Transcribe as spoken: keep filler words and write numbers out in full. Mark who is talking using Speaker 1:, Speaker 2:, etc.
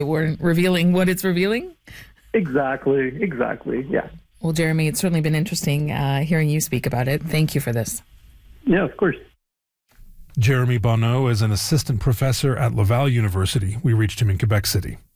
Speaker 1: weren't revealing what it's revealing?
Speaker 2: Exactly, exactly, yeah.
Speaker 1: Well, Jeremy, it's certainly been interesting uh, hearing you speak about it. Thank you for this.
Speaker 2: Yeah, of course.
Speaker 3: Jeremy Bonneau is an assistant professor at Laval University. We reached him in Quebec City.